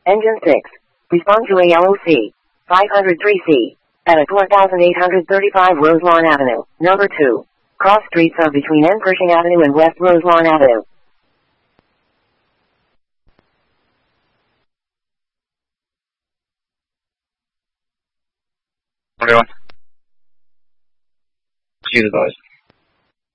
Engine 6. Respond to ALOC 503C. At 4835 Roselawn Avenue. Number 2. Cross streets are between N. Pershing Avenue and West Roselawn Avenue. Everyone. Jesus, guys.